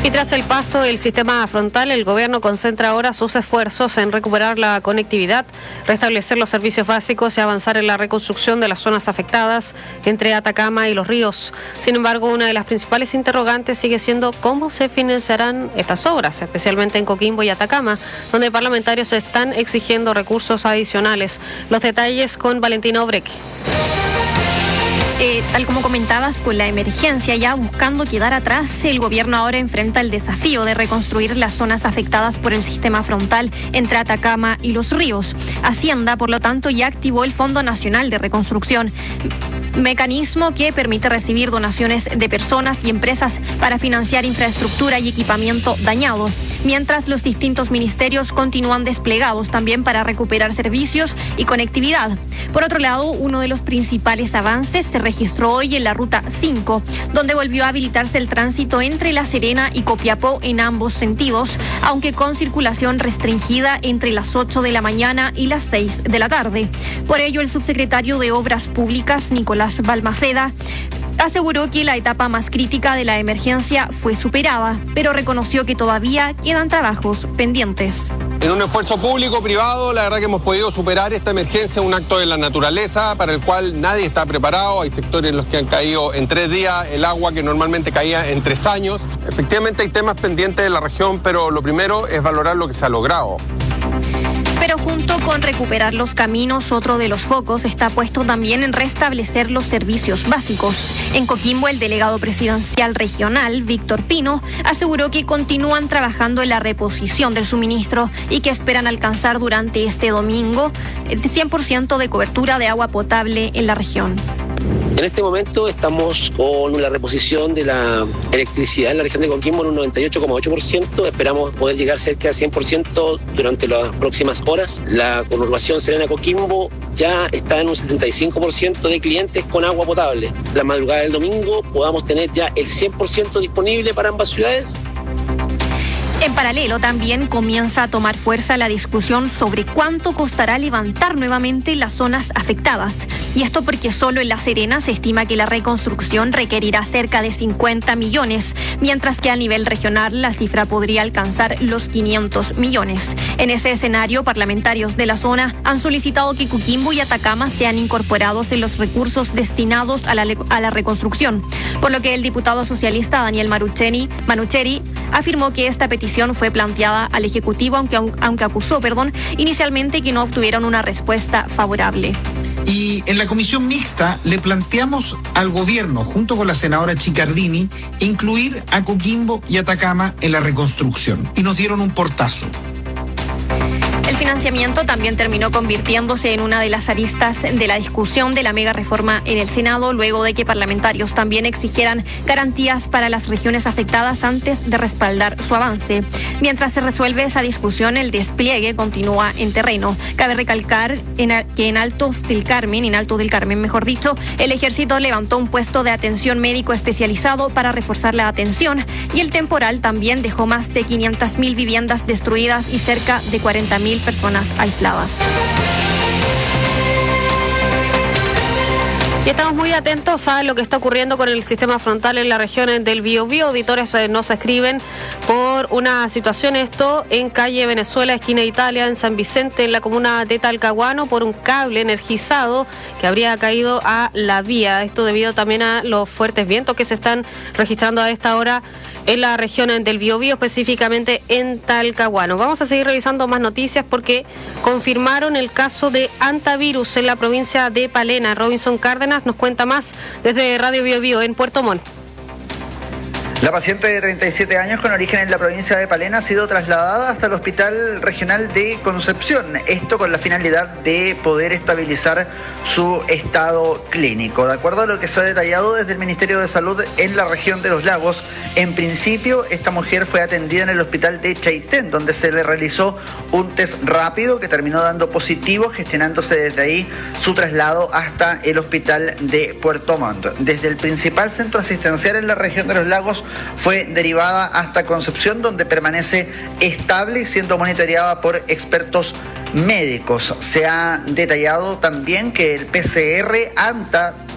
Y tras el paso del sistema frontal, el gobierno concentra ahora sus esfuerzos en recuperar la conectividad, restablecer los servicios básicos y avanzar en la reconstrucción de las zonas afectadas entre Atacama y Los Ríos. Sin embargo, una de las principales interrogantes sigue siendo cómo se financiarán estas obras, especialmente en Coquimbo y Atacama, donde parlamentarios están exigiendo recursos adicionales. Los detalles con Valentina Obreque. Tal como comentabas, con la emergencia ya buscando quedar atrás, el gobierno ahora enfrenta el desafío de reconstruir las zonas afectadas por el sistema frontal entre Atacama y Los Ríos. Hacienda, por lo tanto, ya activó el Fondo Nacional de Reconstrucción, mecanismo que permite recibir donaciones de personas y empresas para financiar infraestructura y equipamiento dañado, mientras los distintos ministerios continúan desplegados también para recuperar servicios y conectividad. Por otro lado, uno de los principales avances se registró hoy en la Ruta 5, donde volvió a habilitarse el tránsito entre La Serena y Copiapó en ambos sentidos, aunque con circulación restringida entre las 8 de la mañana y las 6 de la tarde. Por ello, el subsecretario de Obras Públicas, Nicolás Balmaceda, aseguró que la etapa más crítica de la emergencia fue superada, pero reconoció que todavía quedan trabajos pendientes. En un esfuerzo público-privado, la verdad que hemos podido superar esta emergencia, un acto de la naturaleza para el cual nadie está preparado. Hay sectores en los que han caído en 3 días el agua que normalmente caía en 3 años. Efectivamente hay temas pendientes de la región, pero lo primero es valorar lo que se ha logrado. Pero junto con recuperar los caminos, otro de los focos está puesto también en restablecer los servicios básicos. En Coquimbo, el delegado presidencial regional, Víctor Pino, aseguró que continúan trabajando en la reposición del suministro y que esperan alcanzar durante este domingo el 100% de cobertura de agua potable en la región. En este momento estamos con la reposición de la electricidad en la región de Coquimbo en un 98,8%. Esperamos poder llegar cerca del 100% durante las próximas horas. La conurbación Serena-Coquimbo ya está en un 75% de clientes con agua potable. La madrugada del domingo podamos tener ya el 100% disponible para ambas ciudades. En paralelo, también comienza a tomar fuerza la discusión sobre cuánto costará levantar nuevamente las zonas afectadas. Y esto porque solo en La Serena se estima que la reconstrucción requerirá cerca de 50 millones, mientras que a nivel regional la cifra podría alcanzar los 500 millones. En ese escenario, parlamentarios de la zona han solicitado que Coquimbo y Atacama sean incorporados en los recursos destinados a la reconstrucción, por lo que el diputado socialista Daniel Manucheri afirmó que esta petición fue planteada al Ejecutivo, aunque acusó, inicialmente que no obtuvieron una respuesta favorable. Y en la comisión mixta le planteamos al gobierno, junto con la senadora Chicardini, incluir a Coquimbo y Atacama en la reconstrucción. Y nos dieron un portazo. El financiamiento también terminó convirtiéndose en una de las aristas de la discusión de la mega reforma en el Senado, luego de que parlamentarios también exigieran garantías para las regiones afectadas antes de respaldar su avance. Mientras se resuelve esa discusión, el despliegue continúa en terreno. Cabe recalcar que en Alto del Carmen, el Ejército levantó un puesto de atención médico especializado para reforzar la atención, y el temporal también dejó más de 500.000 viviendas destruidas y cerca de 40.000 personas aisladas. Y estamos muy atentos a lo que está ocurriendo con el sistema frontal en la región del Biobío. Auditores nos escriben por una situación, esto en calle Venezuela, esquina Italia, en San Vicente, en la comuna de Talcahuano, por un cable energizado que habría caído a la vía. Esto debido también a los fuertes vientos que se están registrando a esta hora en la región del Biobío, específicamente en Talcahuano. Vamos a seguir revisando más noticias porque confirmaron el caso de hantavirus en la provincia de Palena. Robinson Cárdenas nos cuenta más desde Radio Biobío en Puerto Montt. La paciente de 37 años con origen en la provincia de Palena ha sido trasladada hasta el Hospital Regional de Concepción, esto con la finalidad de poder estabilizar su estado clínico. De acuerdo a lo que se ha detallado desde el Ministerio de Salud en la región de Los Lagos, en principio esta mujer fue atendida en el hospital de Chaitén, donde se le realizó un test rápido que terminó dando positivo, gestionándose desde ahí su traslado hasta el hospital de Puerto Montt. Desde el principal centro asistencial en la región de Los Lagos fue derivada hasta Concepción, donde permanece estable y siendo monitoreada por expertos médicos. Se ha detallado también que el PCR